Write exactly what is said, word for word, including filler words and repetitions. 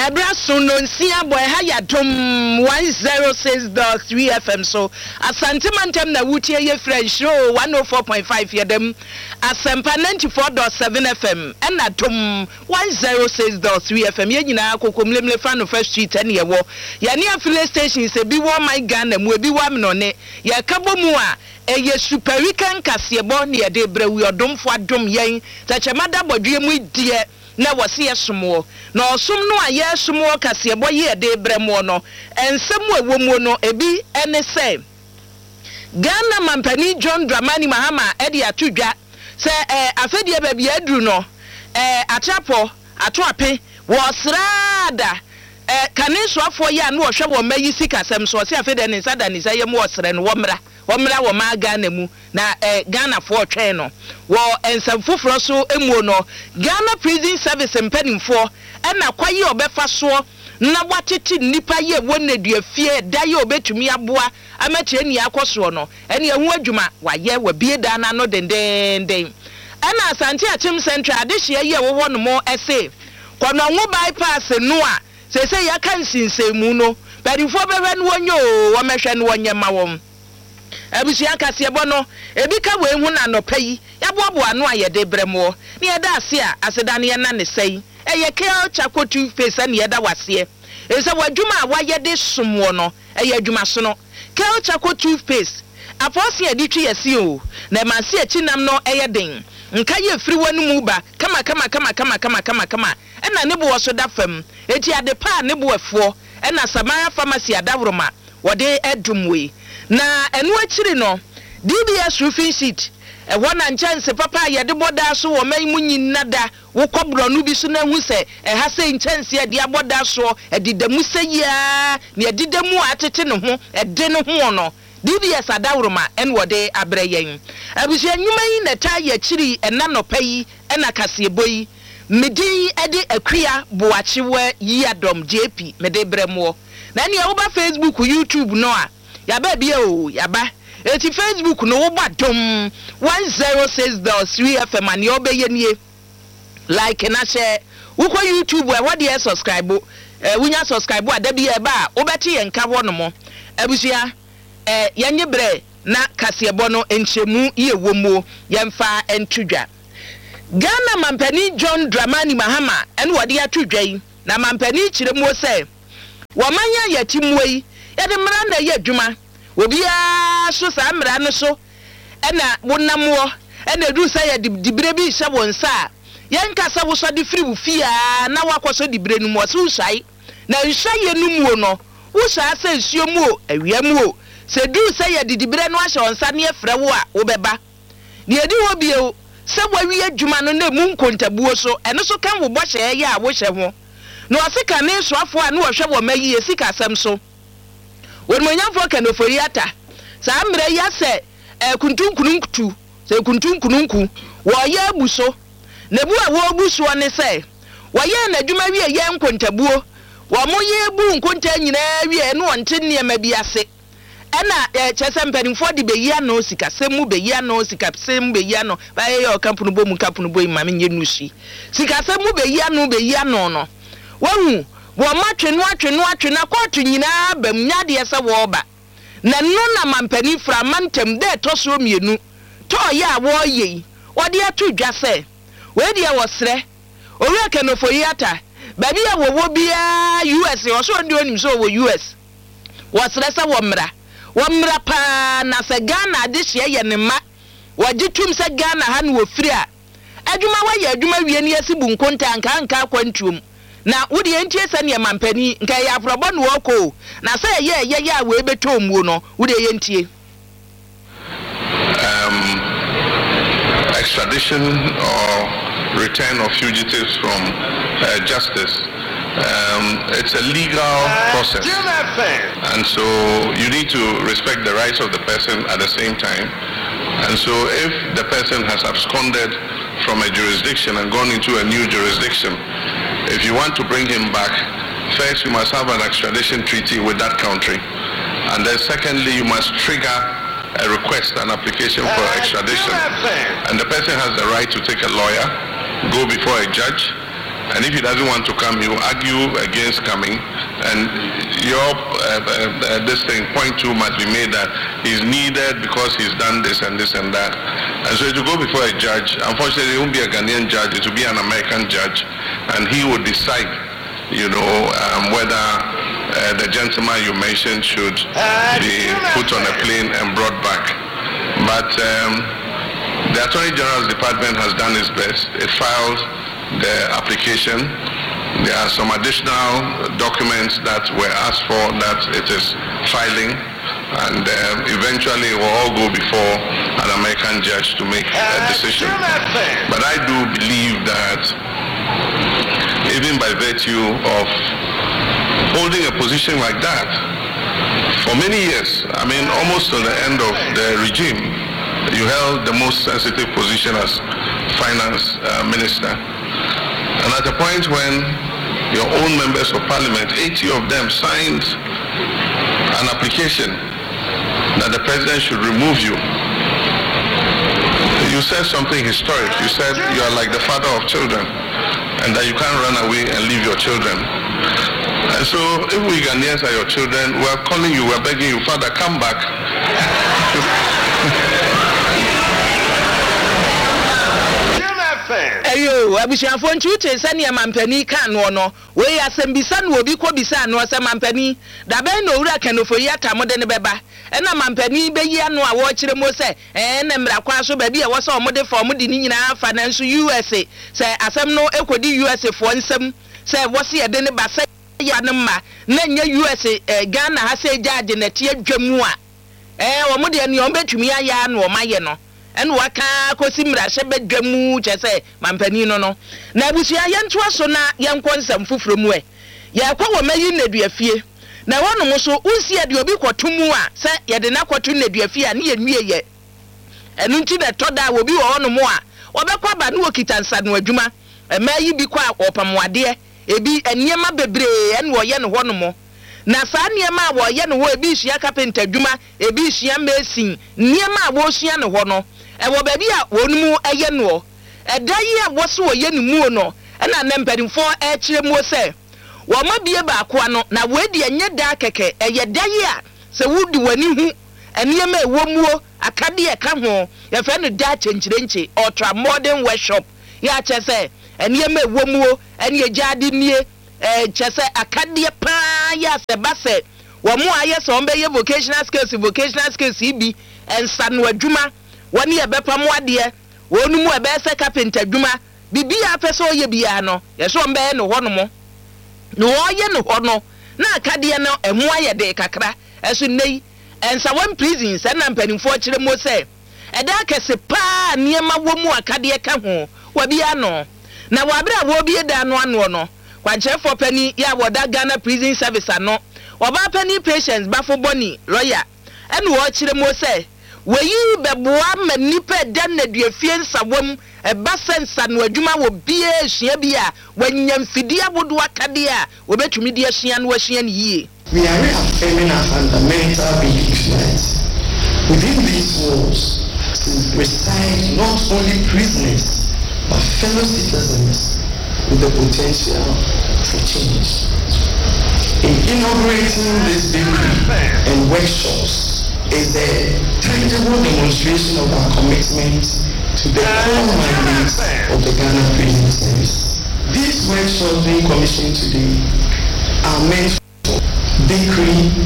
Ebraso no nsia boy ha ya dom one oh six point three F M so Asante Mantem na wutie ye French show one oh four point five ye dem Asempa ninety-four point seven F M ena dom one oh six point three F M ye nyina kokomlemle fa no first street ene ye wo ye ne affiliate station se bi wo my Ghana mu bi wa mnone ye kabo mu a eye super weekend kasebo ne ye de brewu odomfo adom yen tachemada bodwe mu die na wose yesomo na osum no aye somo kasebo ye de bremo no ensem ewomu no ebi ene se Ghana Mampani John Dramani Mahama edi atudwa se eh afedie ba bia aduru no eh atrapo atoape wo srada eh kaninsoafo ye anu ohwe wo mayi sikasem so se afede ne sada ne saye mo osre no wo mra wo mra wo ma Ghana mu na eh Ghana fo twen no wo ensem foforo so emu no Ghana Prison Service mpanimfo ena kwaye obefa so na watete nipa ye wonadua fie da ye obetumi aboa amache ni akoso no ene ehu adwuma waye wa bieda na no dendenden ena Asante Achim Central adehye ye wo no mo ese kono nwo bypass no a sese ya kan sinsemu no badifo bebe no wonyo wo mehwe no wonyema wom abusia kasebo no ebi ka we hu na no payi ya boabo anu ayede bremo ne yeda ase a asedane ye na ne sei eye keo chakotu face na yeda wase ese wadwuma a wayede somwo no eye adwuma so no keo chakotu face afosi editwi yesi o na manse achinam no eye den nka ye firi wanu mu ba kama kama kama kama kama kama kama ena ne bo so da fam eti ade pa ne bo afo ena Samaya Pharmacy adavroma wode edumwe na enu akiri no D B S roofing sheet e wona nchance papa ye de boda so wo man mu nyinada wo kobro no bi so na hu se e ha se nchance ye de aboda so e didamu seya ne e didamu atete ne ho e de ne ho no D B S adavroma en wode abreyen abusia nyuma yi na ta ye akiri ena nopai ena kaseboyi medi ede akria boachiwe yadom J P mede bremo na ne wo ba Facebook YouTube no a ya ba bia o ya ba eti Facebook no wo ba dom one oh six point three F M ani obeye nie like na share wo ko YouTube e wo de subscribe eh wunya subscribe ada bia e ba wo beti ye nka wo no mo abusia eh yenye bre na kasebo no enchemu ye womo yemfa entudwa Ghana Mampani John Dramani Mahama en wode atudwa yi na Mampani kiremu se wo manya yatimwe yede mra na ye adwuma obi a so sa mra no so ena wonamwo ena du sa ye dibre bi hye wonsa yenka sa wo so de firi wo fia na wakoso dibre nu mo so usai na hye nu mu no wo sa sa nsuo mu o awia mu o se du sa ye dibre no ahye wonsa ne efre wo a wo beba ne edi wo bi o se wawie adwuma no na mu nkontabuo so eno so kan wo bo hye ye a wo hye ho no asika ne soafo a ne wo hwe wo mayi esika asem so wonmonyafo kanofori ata sa mre ya se e kuntunkununkutu se kuntunkununku wo ya abuso na bu a wo abuso ne se wo ya na adwuma wie ye nkontabuo wo mo ye bu nkonta nyina wie no wonte ne ma bi ase ena chese mpanimfo de beyi ano sika semu beyi ano sika semu beyi ano ba ye o kampunu bo mu kampunu bo ma me nyenu shi sika semu beyi ano beyi ano no wahu wo matwe no atwe no atwe na kotu nyina bam nyade ese wo ba na no na Mampani fra mantem de to so mienu to ya wo ye wode atudwa se we de wo sre owe kanofo yata ba bia wo wo bia U S o so ndi onim so wo U S wo sre se wo mra wo mra pa na se Ghana de hye ye ne ma wagitum se Ghana ha no wo firi a adwuma wa ye adwuma wie ne asibu nkonta anka anka kwantuom na wodi entie se ne Mampani nka ya afrobo no woko na se ye ye ya we betomuo no wodi entie um extradition or return of fugitives from uh, justice. Um, it's a legal process, and so you need to respect the rights of the person at the same time. And so if the person has absconded from a jurisdiction and gone into a new jurisdiction, if you want to bring him back, first you must have an extradition treaty with that country, and then secondly you must trigger a request, an application for extradition, and the person has the right to take a lawyer, go before a judge, And if he doesn't want to come, he will argue against coming. And your uh, uh, this thing, point two, must be made that he's needed because he's done this and this and that. And so it will go before a judge. Unfortunately, it won't be a Ghanaian judge. It will be an American judge. And he will decide, you know, um, whether uh, the gentleman you mentioned should be put on a plane and brought back. But um, the Attorney General's Department has done its best. It filed the application. There are some additional documents that were asked for that it is filing, and um, eventually it will all go before an American judge to make a decision. But I do believe that even by virtue of holding a position like that for many years, I mean almost to the end of the regime, you held the most sensitive position as finance uh, minister. And at the point when your own members of parliament, eighty of them, signed an application that the president should remove you, you said something historic. You said you are like the father of children and that you can't run away and leave your children. And so if we Ghanaians are your children, we are calling you, we are begging you, Father, come back. Ayo, abusiafo nchuche sani ya mampani kan wo no. We asembisa no obi ko bisa no se mampani. Da ben no wura kanofo yi atamode ne beba. E na mampani be yi anu a wo kire mo se, eh na mra kwa so ba bi e wo so omode fo omode ni nyina fa na nso U S A. Se asem no ekodi U S A fo nsem, se wo se ye de ne ba se ya ne ma. Na nya U S A eh, Ghana ha se judge na tie dwamu a. Eh omode ne ombetumi aya no o maye no. En waka kosi mrahye bedwamu chese mampani no no na abusia yento aso na yenkonsam fufuremu e ye kwa wo mayi naduafie na wono mo so unsi ade obi kwotumu a se ye de na kwotu naduafie a ne ye nwie ye enu nti na toda obi wo wono mo a obekwa ba ne wokitansa no adwuma e mayi bi kwa opamwade ebi eniema bebre en wo ye ne hono mo na saa niema a wo ye ne ho ebi hia carpenter adwuma ebi hia mason niema a wo hia ne ho no ewo baby a wonmu eye no edayi a woso wo ye ne mu no na na mpadimfo e kire mu se wo ma bie ba ko no na wo edi enye da keke eye dayi a se wudi wani hu eniema ewo muo akade e ka ho ye fe no da chenchirenchi ultra modern workshop ya chese eniema ewo muo eni ejade nie eh chese akade pa ya se base wo mu aye se on be ye vocational skills vocational skills ibi ensanu adwuma wani ebepa mu ade wonu mu ebese carpenter dwuma bibia pese oye bia no yeso mbe no hono mo no oye no hono na akade no emu aye de kakra eso nei ensa one prison se na mpanimfo kire mo se eda kese pa niema wo mu akade ka ho wa bia no na wa bra wo bia da no ano no kwa chefo pani ya woda Ghana prison service ano oba pani patients bafo boni lawyer ene wo kire mo se weyi beboa manipa dan na duafie nsawam eba sensa no adwuma wo bie hia bia wanyamfidi abodo akade a wobetumi de ahia no ahia ne yie. We are reaffirming our fundamental belief that within these walls reside not only prisoners but fellow citizens with the potential for change. In inaugurating this bakery and workshops is a tangible demonstration of our commitment to the core mandates of the Ghana Prison Service. These workshops being commissioned today are meant for bakery